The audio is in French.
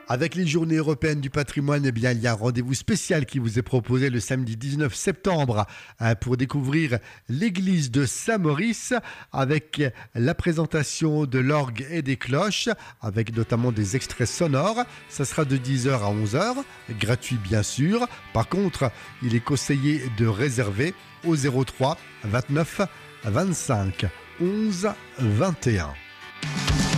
Avec les journées européennes du patrimoine, eh bien, il y a un rendez-vous spécial qui vous est proposé le samedi 19 septembre pour découvrir l'église de Saint-Maurice avec la présentation de l'orgue et des cloches, avec notamment des extraits sonores. Ça sera de 10h à 11h, gratuit bien sûr. Par contre, il est conseillé de réserver au 03 29 25 11 21.